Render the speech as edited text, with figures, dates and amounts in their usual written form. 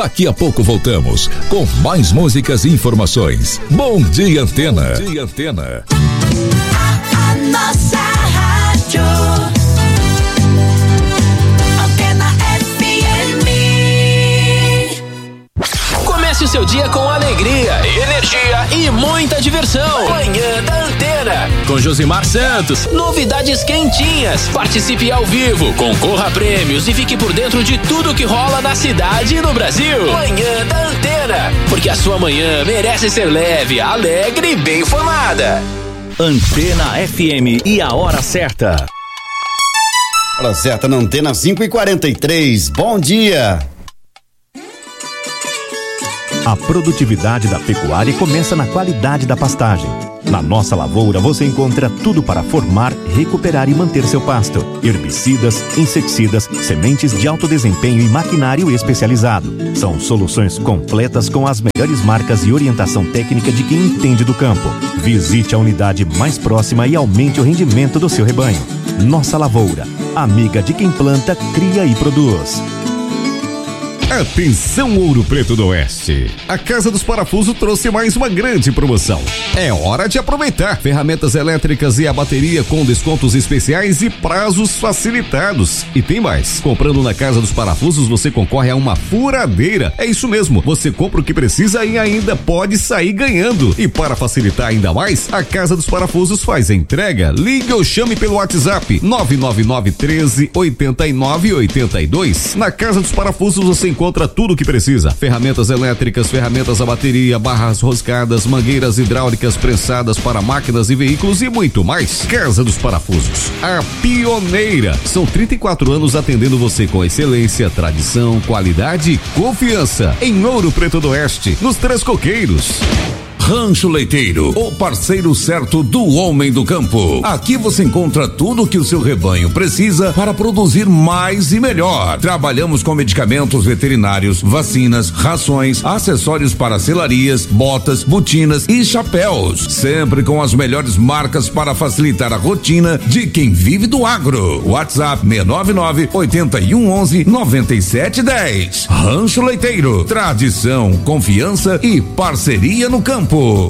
Daqui a pouco voltamos com mais músicas e informações. Bom dia, Antena. Bom dia, Antena. A nossa rádio. Antena FM. Comece o seu dia com alegria, energia e muita diversão. Manhã da Antena, com Josimar Santos. Novidades quentinhas. Participe ao vivo, concorra a prêmios e fique por dentro de tudo que rola na cidade e no Brasil. Manhã da Antena, porque a sua manhã merece ser leve, alegre e bem informada. Antena FM e a hora certa. Hora certa na Antena 5h43. Bom dia. A produtividade da pecuária começa na qualidade da pastagem. Na nossa lavoura você encontra tudo para formar, recuperar e manter seu pasto. Herbicidas, inseticidas, sementes de alto desempenho e maquinário especializado. São soluções completas com as melhores marcas e orientação técnica de quem entende do campo. Visite a unidade mais próxima e aumente o rendimento do seu rebanho. Nossa lavoura, amiga de quem planta, cria e produz. Atenção, Ouro Preto do Oeste. A Casa dos Parafusos trouxe mais uma grande promoção. É hora de aproveitar. Ferramentas elétricas e a bateria com descontos especiais e prazos facilitados. E tem mais. Comprando na Casa dos Parafusos, você concorre a uma furadeira. É isso mesmo. Você compra o que precisa e ainda pode sair ganhando. E para facilitar ainda mais, a Casa dos Parafusos faz a entrega. Ligue ou chame pelo WhatsApp 999-13-8982. Na Casa dos Parafusos você encontra tudo o que precisa: ferramentas elétricas, ferramentas a bateria, barras roscadas, mangueiras hidráulicas prensadas para máquinas e veículos e muito mais. Casa dos Parafusos, a pioneira. São 34 anos atendendo você com excelência, tradição, qualidade e confiança. Em Ouro Preto do Oeste, nos Três Coqueiros. Rancho Leiteiro, o parceiro certo do homem do campo. Aqui você encontra tudo o que o seu rebanho precisa para produzir mais e melhor. Trabalhamos com medicamentos veterinários, vacinas, rações, acessórios para selarias, botas, botinas e chapéus. Sempre com as melhores marcas para facilitar a rotina de quem vive do agro. WhatsApp 699-8111-9710. Rancho Leiteiro, tradição, confiança e parceria no campo.